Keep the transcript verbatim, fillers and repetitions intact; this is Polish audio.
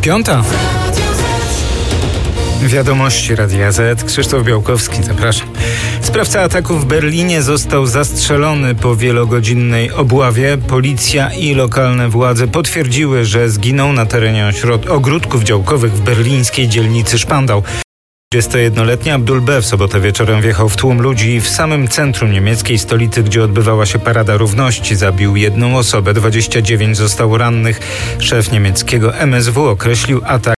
Piąta. Wiadomości Radia Z. Krzysztof Białkowski, zapraszam. Sprawca ataku w Berlinie został zastrzelony po wielogodzinnej obławie. Policja i lokalne władze potwierdziły, że zginął na terenie ośrod- ogródków działkowych w berlińskiej dzielnicy Spandau. dwudziestojednoletni Abdul B. w sobotę wieczorem wjechał w tłum ludzi w samym centrum niemieckiej stolicy, gdzie odbywała się Parada Równości. Zabił jedną osobę, dwadzieścia dziewięć zostało rannych. Szef niemieckiego M S W określił atak